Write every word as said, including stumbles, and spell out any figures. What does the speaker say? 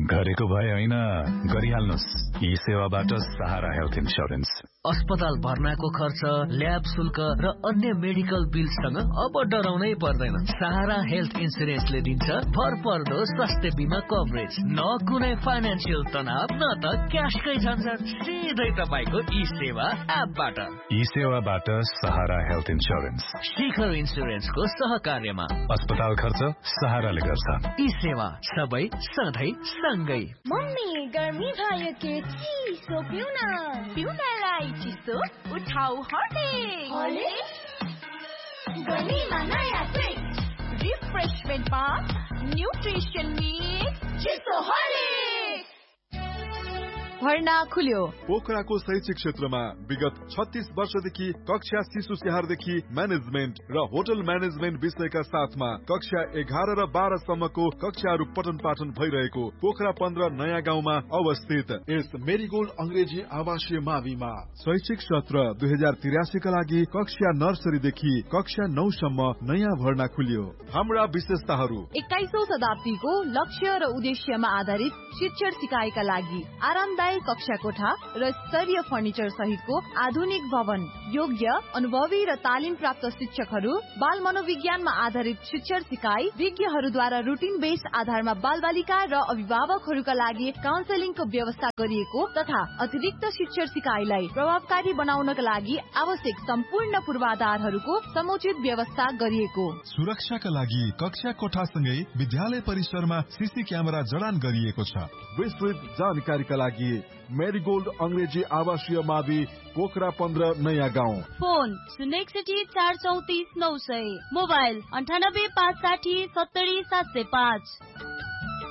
गरेको भए होइन, गरिहाल्नुस्। यी सेवाबाट सहारा हेल्थ इन्स्योरेन्स। अस्पताल भर्नाको खर्च, ल्याब शुल्क र अन्य मेडिकल बिलसँग अब डराउनै पर्दैन। सहारा हेल्थ इन्स्योरेन्सले दिन्छ भरपर्दो स्वास्थ्य बिमा कभरेज। न कुनै फाइनेन्सियल तनाव, न त क्यासकै झन्झट, सिधै तपाईको ई सेवा एपबाट। ई सेवाबाट सहारा हेल्थ इन्स्योरेन्स शिखर इन्स्योरेन्सको सहकार्यमा। अस्पताल खर्च सहाराले गर्छ। ई सेवा सबै सधैँ सँगै। मम्मी गर्मी भयो के चिसो पिउन, पिउनलाई चिसो उठाउ हर्लिक्स। गर्मीमा नयाँ ट्रिक्स, रिफ्रेशमेन्ट बार, न्युट्रिसन मिक्स, चिसो हर्लिक्स। भर्ना खुल्यो। पोखराको शैक्षिक क्षेत्रमा विगत छत्तीस वर्षदेखि कक्षा शिशु स्याहारदेखि म्यानेजमेन्ट र होटल म्यानेजमेन्ट विषयका साथमा कक्षा एघार र बाह्र सम्मको कक्षाहरू पठन पाठन भइरहेको पोखरा पन्ध्र नयाँ गाउँमा अवस्थित यस मेरीगोल्ड अंग्रेजी आवासीय माविमा शैक्षिक सत्र दुई हजार तिरासीका लागि कक्षा नर्सरीदेखि कक्षा नौ सम्म नयाँ भर्ना खुल्यो। हाम्रा विशेषताहरू: एक्काइसौं शताब्दीको लक्ष्य र उद्देश्यमा आधारित शिक्षण सिकाइका लागि आरामदायक कक्षा कोठा र स्तरीय फर्निचर सहितको आधुनिक भवन, योग्य अनुभवी र तालिम प्राप्त शिक्षकहरू, बाल मनोविज्ञानमा आधारित शिक्षण सिकाइ, विज्ञहरूद्वारा रुटिन बेस आधारमा बाल बालिका र अभिभावकहरूका लागि काउन्सेलिङको व्यवस्था गरिएको तथा अतिरिक्त शिक्षण सिकाइलाई प्रभावकारी बनाउनका लागि आवश्यक सम्पूर्ण पूर्वाधारहरूको समुचित व्यवस्था गरिएको। सुरक्षाका लागि कक्षा कोठासँगै विद्यालय परिसरमा सीसी क्यामेरा जडान गरिएको छ। विस्तृत जानकारीका लागि मेरीगोल्ड अंग्रेजी आवासीय मावि पोखरा पन्ध्र नयाँ गाउँ। फोन शून्य एकसठी चार चौतिस नौ सय, मोबाइल अन्ठानब्बे पाँच साठी सत्तरी सात सय पाँच।